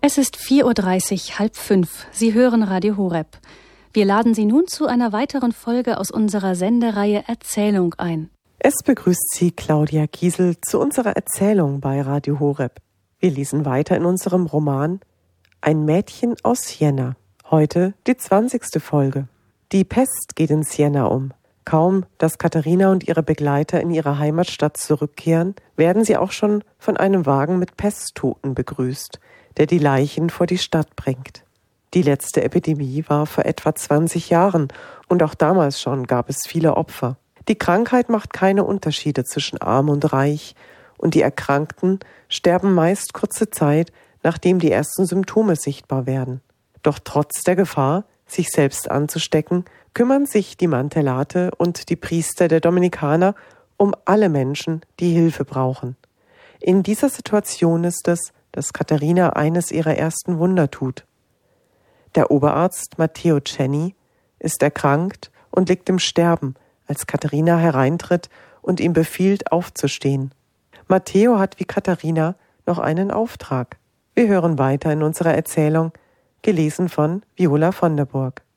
Es ist 4:30 Uhr, 4:30. Sie hören Radio Horeb. Wir laden Sie nun zu einer weiteren Folge aus unserer Sendereihe Erzählung ein. Es begrüßt Sie Claudia Kiesel zu unserer Erzählung bei Radio Horeb. Wir lesen weiter in unserem Roman Ein Mädchen aus Siena. Heute die 20. Folge. Die Pest geht in Siena um. Kaum, dass Katharina und ihre Begleiter in ihre Heimatstadt zurückkehren, werden sie auch schon von einem Wagen mit Pesttoten begrüßt, der die Leichen vor die Stadt bringt. Die letzte Epidemie war vor etwa 20 Jahren und auch damals schon gab es viele Opfer. Die Krankheit macht keine Unterschiede zwischen arm und reich und die Erkrankten sterben meist kurze Zeit, nachdem die ersten Symptome sichtbar werden. Doch trotz der Gefahr, sich selbst anzustecken, kümmern sich die Mantellate und die Priester der Dominikaner um alle Menschen, die Hilfe brauchen. In dieser Situation ist es, dass Katharina eines ihrer ersten Wunder tut. Der Oberarzt Matteo Cenni ist erkrankt und liegt im Sterben, als Katharina hereintritt und ihm befiehlt, aufzustehen. Matteo hat wie Katharina noch einen Auftrag. Wir hören weiter in unserer Erzählung, gelesen von Viola von der Burg.